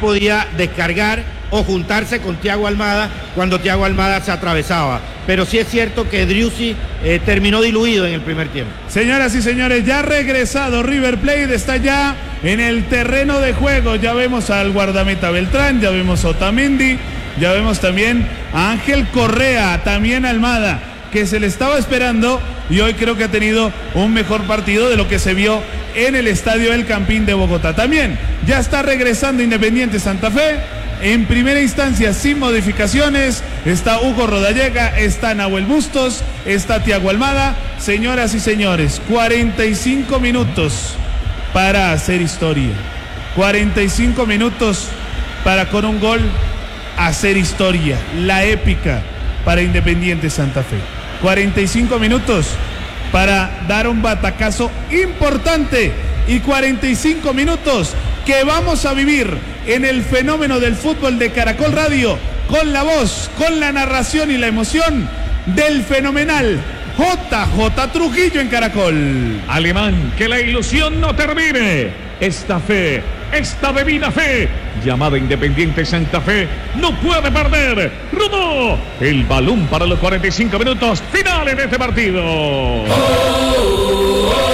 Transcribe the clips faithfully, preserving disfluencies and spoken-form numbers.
podía descargar o juntarse con Thiago Almada cuando Thiago Almada se atravesaba. Pero sí es cierto que Driussi eh, terminó diluido en el primer tiempo. Señoras y señores, ya ha regresado River Plate, está ya en el terreno de juego. Ya vemos al guardameta Beltrán, ya vemos a Otamendi, ya vemos también a Ángel Correa, también a Almada, que se le estaba esperando y hoy creo que ha tenido un mejor partido de lo que se vio en el estadio El Campín de Bogotá. También ya está regresando Independiente Santa Fe. En primera instancia, sin modificaciones, está Hugo Rodallega, está Nahuel Bustos, está Thiago Almada. Señoras y señores, cuarenta y cinco minutos para hacer historia. cuarenta y cinco minutos para con un gol hacer historia. La épica para Independiente Santa Fe. cuarenta y cinco minutos para dar un batacazo importante. Y cuarenta y cinco minutos que vamos a vivir en el fenómeno del fútbol de Caracol Radio, con la voz, con la narración y la emoción del fenomenal J J Trujillo en Caracol. Alemán, que la ilusión no termine. Esta fe, esta bebida fe, llamada Independiente Santa Fe, no puede perder. Rodó el balón para los cuarenta y cinco minutos finales de este partido. Oh, oh, oh.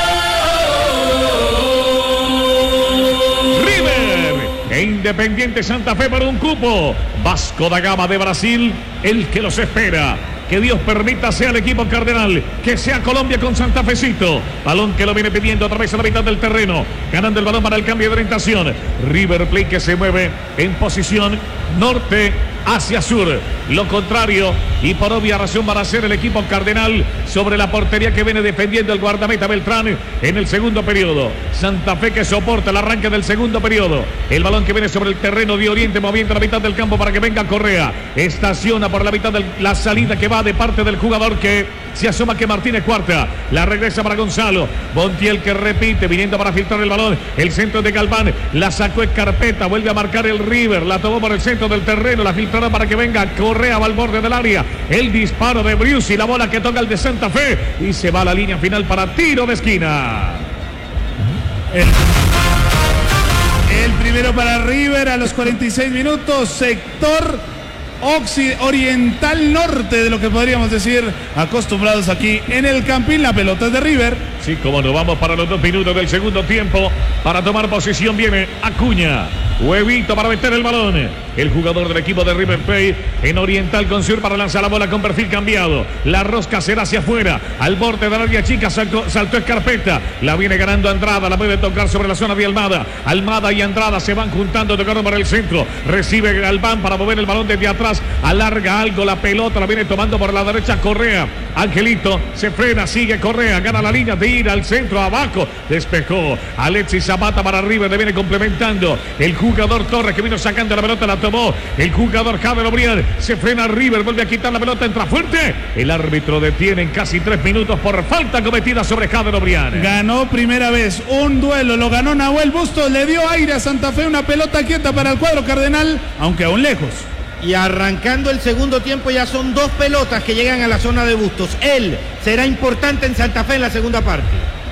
Independiente Santa Fe para un cupo. Vasco da Gama de Brasil, el que los espera. Que Dios permita sea el equipo cardenal, que sea Colombia con Santa Fecito. Balón que lo viene pidiendo a través de la mitad del terreno, ganando el balón para el cambio de orientación. River Plate que se mueve en posición norte hacia sur. Lo contrario, y por obvia razón, va a ser el equipo cardenal sobre la portería que viene defendiendo el guardameta Beltrán en el segundo periodo. Santa Fe que soporta el arranque del segundo periodo. El balón que viene sobre el terreno de Oriente, moviendo la mitad del campo para que venga Correa. Estaciona por la mitad de la salida que va de parte del jugador que se asoma, que Martínez Cuarta. La regresa para Gonzalo. Montiel que repite, viniendo para filtrar el balón. El centro de Galván. La sacó Escarpeta. Vuelve a marcar el River. La tomó por el centro del terreno. La filtrará para que venga Correa, va al borde del área. El disparo de Driussi. La bola que toca el de Santa Fe. Y se va a la línea final para tiro de esquina. El, el primero para River a los cuarenta y seis minutos. Sector oriental norte de lo que podríamos decir, acostumbrados aquí en el Campín. La pelota es de River. Sí, como nos vamos para los dos minutos del segundo tiempo. Para tomar posición viene Acuña. Huevito para meter el balón. El jugador del equipo de River Plate en oriental con sur para lanzar la bola con perfil cambiado. La rosca será hacia afuera. Al borde del área chica saltó, saltó Escarpeta. La viene ganando Andrada. La puede tocar sobre la zona de Almada. Almada y Andrada se van juntando, tocando para el centro. Recibe Galván para mover el balón desde atrás. Alarga algo la pelota. La viene tomando por la derecha Correa. Angelito se frena, sigue Correa. Gana la línea de ir al centro, abajo. Despejó Alexis Zapata para River. Le viene complementando el jugador Torres, que vino sacando la pelota. La tomó el jugador Javier Obrián. Se frena River, vuelve a quitar la pelota, entra fuerte. El árbitro detiene en casi tres minutos por falta cometida sobre Javier Obrián. Ganó primera vez un duelo, lo ganó Nahuel Bustos. Le dio aire a Santa Fe, una pelota quieta para el cuadro cardenal, aunque aún lejos. Y arrancando el segundo tiempo ya son dos pelotas que llegan a la zona de Bustos. Él será importante en Santa Fe en la segunda parte.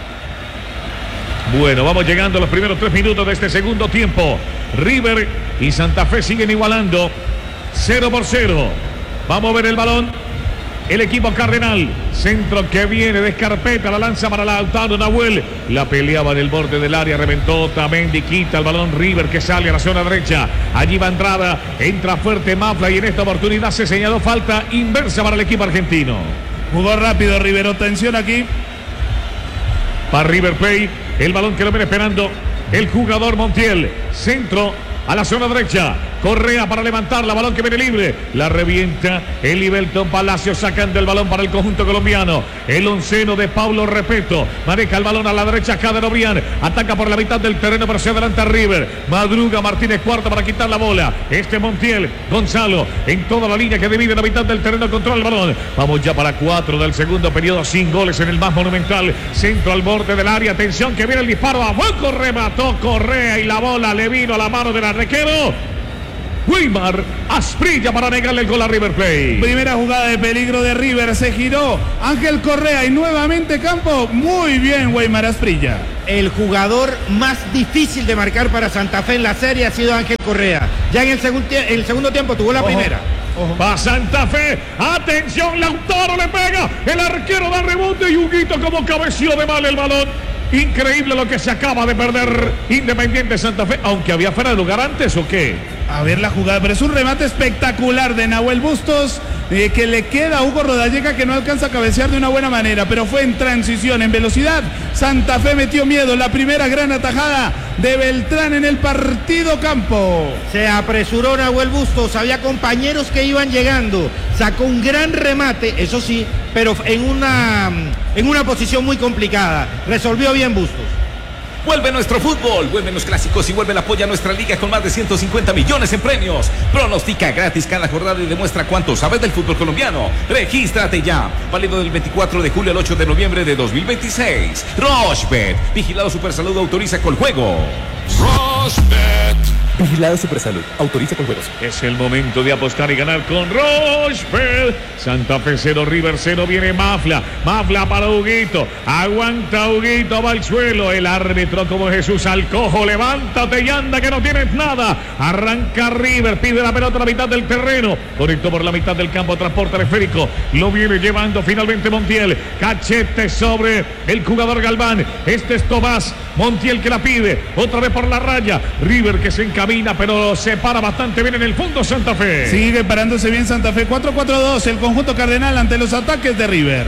Bueno, vamos llegando a los primeros tres minutos de este segundo tiempo. River y Santa Fe siguen igualando cero por cero. Vamos a ver el balón. El equipo cardenal. Centro que viene de Escarpeta. La lanza para Lautaro Nahuel. La peleaba en el borde del área. Reventó Otamendi. Quita el balón River, que sale a la zona derecha. Allí va Andrada. Entra fuerte Mafla. Y en esta oportunidad se señaló falta inversa para el equipo argentino. Jugó rápido River. Atención aquí. Para River Plate. El balón que lo viene esperando el jugador Montiel. Centro a la zona derecha. Correa para levantar la balón que viene libre. La revienta el Ibelton Palacios, sacando el balón para el conjunto colombiano. El onceno de Paulo Repeto. Maneja el balón a la derecha. Jader Obrián ataca por la mitad del terreno, pero se adelanta River. Madruga Martínez Cuarta para quitar la bola. Este Montiel. Gonzalo en toda la línea que divide la mitad del terreno. Controla el balón. Vamos ya para cuatro del segundo periodo. Sin goles en el más monumental. Centro al borde del área. Atención que viene el disparo. A Boco remató Correa y la bola le vino a la mano del arquero Weimar Asprilla para negarle el gol a River Plate. Primera jugada de peligro de River. Se giró Ángel Correa y nuevamente campo. Muy bien Weimar Asprilla. el jugador más difícil de marcar para Santa Fe en la serie ha sido Ángel Correa. Ya en el, segun en el segundo tiempo tuvo la Ojo. primera. Va Santa Fe, atención, Lautaro le pega, el arquero da rebote y Huguito como cabeció de mal el balón. Increíble lo que se acaba de perder Independiente Santa Fe, aunque había fuera de lugar antes, ¿o qué? A ver la jugada, pero es un remate espectacular de Nahuel Bustos, eh, que le queda a Hugo Rodallega, que no alcanza a cabecear de una buena manera, pero fue en transición, en velocidad. Santa Fe metió miedo, la primera gran atajada de Beltrán en el partido campo. Se apresuró Nahuel Bustos, había compañeros que iban llegando, sacó un gran remate, eso sí, pero en una, en una posición muy complicada, resolvió bien Bustos. Vuelve nuestro fútbol, vuelven los clásicos y vuelve el apoyo a nuestra liga con más de ciento cincuenta millones en premios. Pronostica gratis cada jornada y demuestra cuánto sabes del fútbol colombiano. Regístrate ya. Válido del veinticuatro de julio al ocho de noviembre de dos mil veintiséis. Rochebet. Vigilado Supersalud, autoriza con juego. Rochebet. Vigilado Supersalud, autoriza con juegos. Es el momento de apostar y ganar con Rochebet. Santa Fe cero, River cero, viene Mafla. Mafla para Huguito. Aguanta Huguito, va al suelo. El árbitro como Jesús al cojo. Levántate y anda que no tienes nada. Arranca River, pide la pelota a la mitad del terreno. Conectó por la mitad del campo, transporte esférico. Lo viene llevando finalmente Montiel. Cachete sobre el jugador Galván. Este es Tomás. Montiel que la pide. Otra vez por la raya. River que se encamina, pero se para bastante bien en el fondo Santa Fe. Sigue parándose bien Santa Fe. cuatro cuatro dos el conjunto cardenal ante los ataques de River.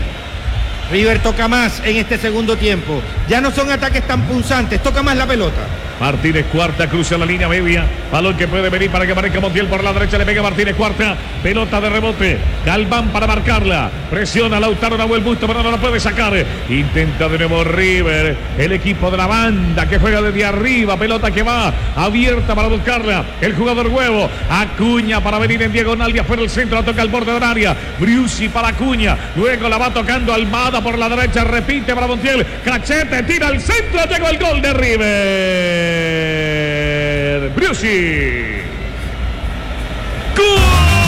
River toca más en este segundo tiempo. Ya no son ataques tan punzantes, toca más la pelota. Martínez Cuarta cruza la línea media. Balón que puede venir para que aparezca Montiel por la derecha. Le pega Martínez Cuarta. Pelota de rebote. Galván para marcarla. Presiona Lautaro Nahuel Busto, pero no la puede sacar. Intenta de nuevo River. El equipo de la banda que juega desde arriba. Pelota que va abierta para buscarla. El jugador Huevo. Acuña para venir en diagonal de afuera el centro. La toca al borde del área. Briusi para Acuña. Luego la va tocando Almada por la derecha. Repite para Montiel. Cachete tira al centro. Llegó el gol de River. Briusi. ¡Gol!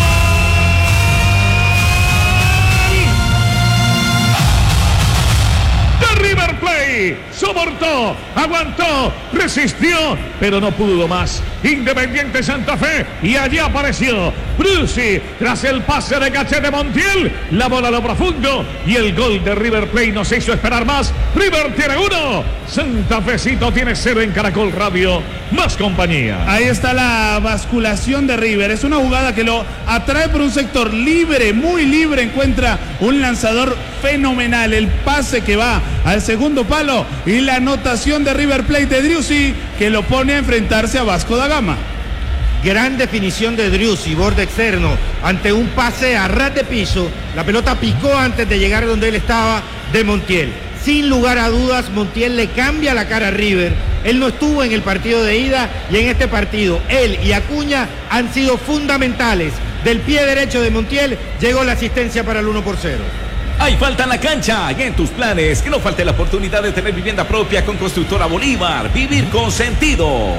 De River Plate. Soportó, aguantó, resistió, pero no pudo más. Independiente Santa Fe, y allí apareció Briusi tras el pase de Cachete Montiel, la bola a lo profundo y el gol de River Plate no se hizo esperar más. River tiene uno, Santa Fecito tiene cero en Caracol Radio, más compañía. Ahí está la basculación de River, es una jugada que lo atrae por un sector libre, muy libre, encuentra un lanzador fenomenal, el pase que va al segundo palo y la anotación de River Plate de Driussi que lo pone a enfrentarse a Vasco da Gama. Gran definición de Driussi, borde externo, ante un pase a ras de piso. La pelota picó antes de llegar donde él estaba de Montiel. Sin lugar a dudas, Montiel le cambia la cara a River. Él no estuvo en el partido de ida y en este partido él y Acuña han sido fundamentales. Del pie derecho de Montiel llegó la asistencia para el uno por cero. Hay falta en la cancha y en tus planes que no falte la oportunidad de tener vivienda propia con Constructora Bolívar. Vivir con sentido.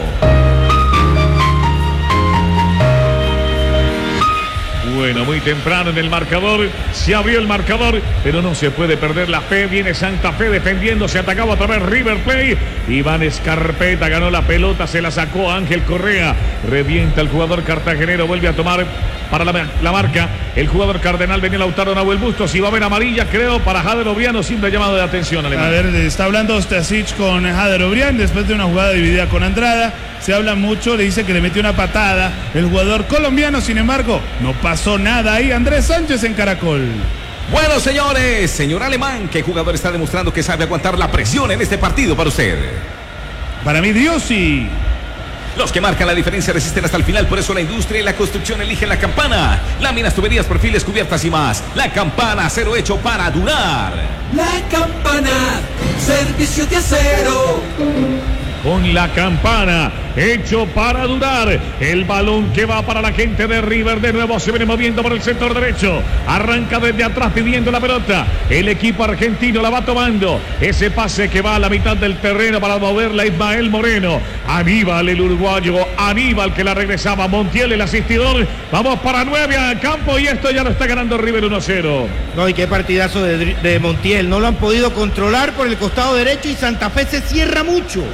Bueno, muy temprano en el marcador, se abrió el marcador, pero no se puede perder la fe. Viene Santa Fe defendiéndose, atacaba otra vez River Plate. Iván Escarpeta ganó la pelota, se la sacó Ángel Correa. Revienta el jugador cartagenero, vuelve a tomar para la, la marca. El jugador cardenal venía Lautaro Nahuel Bustos y va a haber amarilla, creo, para Jader Obriano, simple llamado de atención. Alemán. A ver, está hablando Stasic con Jader Obrián después de una jugada dividida con Andrada. Se habla mucho, le dice que le metió una patada el jugador colombiano, sin embargo, no pasó nada ahí. Andrés Sánchez en Caracol. Bueno, señores, señor Alemán, ¿qué jugador está demostrando que sabe aguantar la presión en este partido para usted? Para mí, Driussi. Los que marcan la diferencia resisten hasta el final, por eso la industria y la construcción eligen la Campana. Láminas, tuberías, perfiles, cubiertas y más. La Campana, acero hecho para durar. La Campana, servicio de acero. con la campana, hecho para durar. El balón que va para la gente de River, de nuevo se viene moviendo por el sector derecho, arranca desde atrás pidiendo la pelota, el equipo argentino la va tomando, ese pase que va a la mitad del terreno para moverla Ismael Moreno, Aníbal el uruguayo, Aníbal que la regresaba, Montiel el asistidor, vamos para nueve al campo y esto ya lo está ganando River uno a cero. No, y qué partidazo de, de Montiel, no lo han podido controlar por el costado derecho y Santa Fe se cierra mucho.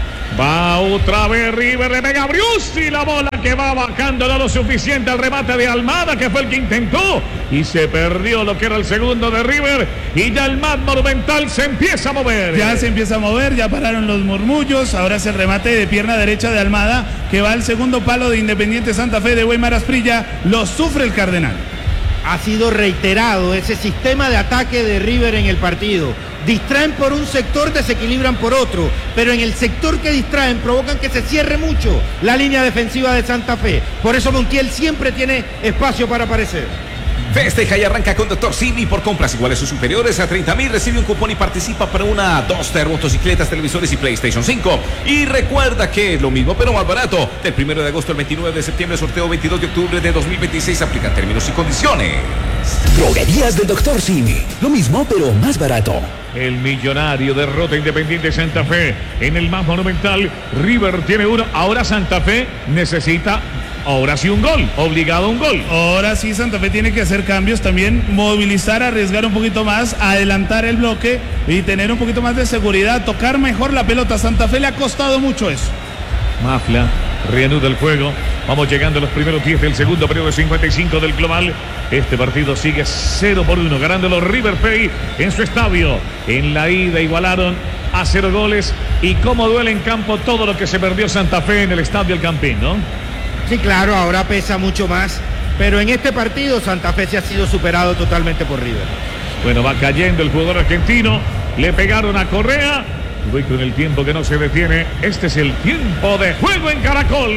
Va otra vez River, le pega a Briusi, la bola que va bajando, no lo suficiente al remate de Almada, que fue el que intentó, y se perdió lo que era el segundo de River, y ya el más monumental se empieza a mover. Ya se empieza a mover, ya pararon los murmullos, ahora es el remate de pierna derecha de Almada, que va al segundo palo de Independiente Santa Fe de Weimar Asprilla, lo sufre el Cardenal. Ha sido reiterado ese sistema de ataque de River en el partido. Distraen por un sector, desequilibran por otro, pero en el sector que distraen provocan que se cierre mucho la línea defensiva de Santa Fe. Por eso Montiel siempre tiene espacio para aparecer. Festeja y arranca con Doctor Simi por compras iguales o superiores a treinta mil. Recibe un cupón y participa para una Duster, motocicletas, televisores y PlayStation cinco. Y recuerda que es lo mismo pero más barato. Del primero de agosto al veintinueve de septiembre, sorteo veintidós de octubre de dos mil veintiséis. Aplican términos y condiciones. Droguerías del Doctor Simi. Lo mismo pero más barato. El Millonario derrota Independiente Santa Fe en el más monumental. River tiene uno, ahora Santa Fe necesita... Ahora sí un gol, obligado a un gol. Ahora sí Santa Fe tiene que hacer cambios también, movilizar, arriesgar un poquito más, adelantar el bloque y tener un poquito más de seguridad, tocar mejor la pelota. Santa Fe le ha costado mucho eso. Mafla reanuda el juego. Vamos llegando a los primeros diez del segundo periodo cincuenta y cinco del global. Este partido sigue cero por uno, ganando los River Plate en su estadio. En la ida igualaron a cero goles. Y cómo duele en campo todo lo que se perdió Santa Fe en el estadio El Campín, ¿no? Sí, claro, ahora pesa mucho más, pero en este partido Santa Fe se ha sido superado totalmente por River. Bueno, va cayendo el jugador argentino, le pegaron a Correa, y con el tiempo que no se detiene, este es el tiempo de juego en Caracol.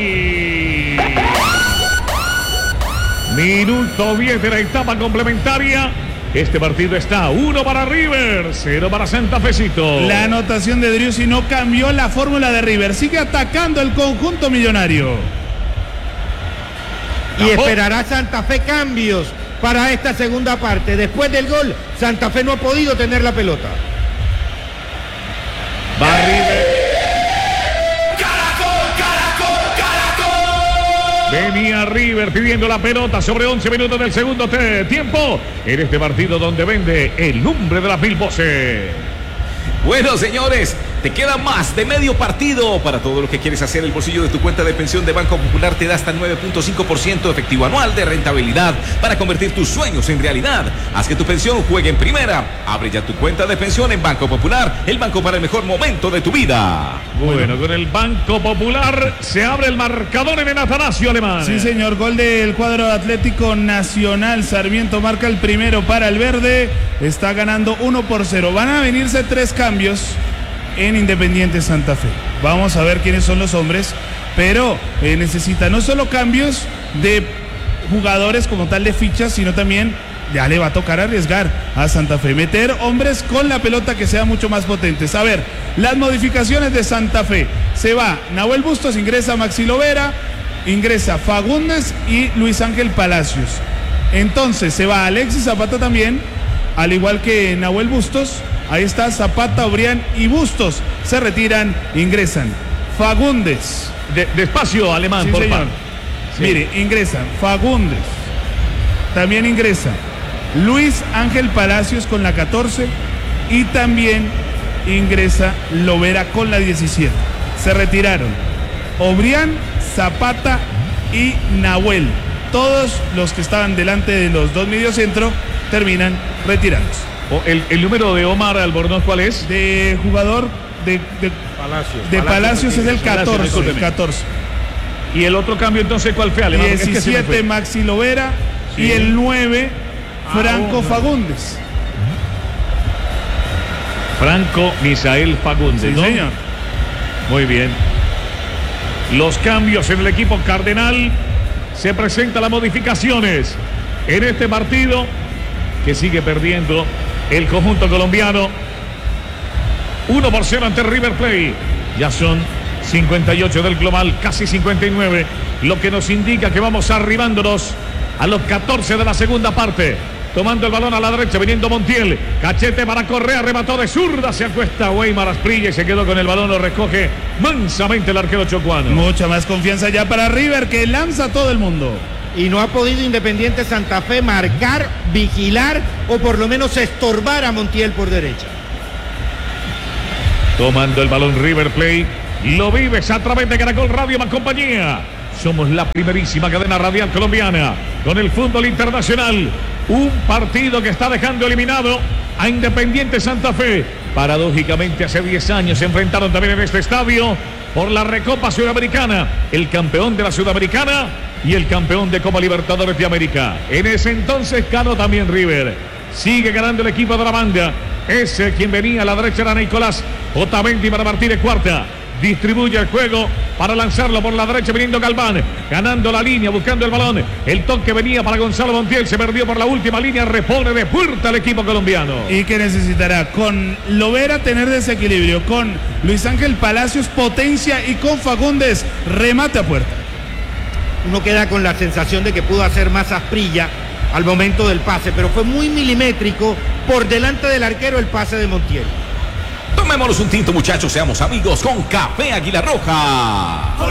Minuto diez de la etapa complementaria. Este partido está uno para River, cero para Santa Fecito. La anotación de Driussi no cambió la fórmula de River, sigue atacando el conjunto millonario. Y esperará Santa Fe cambios para esta segunda parte. Después del gol, Santa Fe no ha podido tener la pelota. Va River. Caracol, Caracol, Caracol. Venía River pidiendo la pelota sobre once minutos del segundo tiempo. En este partido donde vende el lumbre de las mil voces. Bueno, señores, te queda más de medio partido para todo lo que quieres hacer. El bolsillo de tu cuenta de pensión de Banco Popular te da hasta nueve punto cinco por ciento efectivo anual de rentabilidad para convertir tus sueños en realidad. Haz que tu pensión juegue en primera. Abre ya tu cuenta de pensión en Banco Popular, el banco para el mejor momento de tu vida. Bueno, con el Banco Popular se abre el marcador en el Atanasio Alemán. Sí, señor, gol del cuadro Atlético Nacional. Sarmiento marca el primero para el verde. Está ganando uno por cero. Van a venirse tres cambios en Independiente Santa Fe. Vamos a ver quiénes son los hombres, pero eh, necesita no solo cambios de jugadores como tal de fichas, sino también ya le va a tocar arriesgar a Santa Fe, meter hombres con la pelota que sean mucho más potentes. A ver, las modificaciones de Santa Fe: se va Nahuel Bustos, ingresa Maxi Lovera, ingresa Fagundes y Luis Ángel Palacios. Entonces se va Alexis Zapata también, al igual que Nahuel Bustos. Ahí está Zapata, Obrián y Bustos. Se retiran, ingresan Fagundes. De, despacio, Alemán, Sí, por señor. favor. Sí. Mire, ingresan Fagundes. También ingresa Luis Ángel Palacios con la catorce. Y también ingresa Lovera con la diecisiete. Se retiraron Obrián, Zapata y Nahuel. Todos los que estaban delante de los dos mediocentro terminan retirados. O el, el número de Omar Albornoz, ¿cuál es? De jugador de, de Palacios. De Palacios es el Palacios, catorce, discúlpeme. catorce. Y el otro cambio entonces, ¿cuál fue, Alemán? Es que se me diecisiete fue. Maxi Lovera. Sí. Y el nueve Franco oh, Fagundes. Franco Misael Fagundes, Sí, ¿no? señor. Muy bien. Los cambios en el equipo cardenal. Se presentan las modificaciones en este partido que sigue perdiendo el conjunto colombiano. uno por cero ante River Plate. Ya son cincuenta y ocho del global, casi cincuenta y nueve, lo que nos indica que vamos arribándonos a los catorce de la segunda parte. Tomando el balón a la derecha, viniendo Montiel, cachete para Correa, remató de zurda, se acuesta Weimar Asprilla y se quedó con el balón, lo recoge mansamente el arquero chocuano. Mucha más confianza ya para River, que lanza a todo el mundo. Y no ha podido Independiente Santa Fe marcar, vigilar o por lo menos estorbar a Montiel por derecha. Tomando el balón River Plate, lo vives a través de Caracol Radio más compañía. Somos la primerísima cadena radial colombiana con el fútbol internacional. Un partido que está dejando eliminado a Independiente Santa Fe. Paradójicamente hace diez años se enfrentaron también en este estadio por la Recopa Sudamericana, el campeón de la Sudamericana y el campeón de Copa Libertadores de América. En ese entonces ganó también River. Sigue ganando el equipo de la banda. Ese quien venía a la derecha era Nicolás Otamendi para Martínez Cuarta. Distribuye el juego para lanzarlo por la derecha, viniendo Galván, ganando la línea, buscando el balón. El toque venía para Gonzalo Montiel, se perdió por la última línea, repone de puerta el equipo colombiano. Y que necesitará con Lovera tener desequilibrio, con Luis Ángel Palacios potencia y con Fagundes remate a puerta. Uno queda con la sensación de que pudo hacer más Asprilla al momento del pase, pero fue muy milimétrico por delante del arquero el pase de Montiel. Tomémonos un tinto, muchachos, seamos amigos con Café Águila Roja.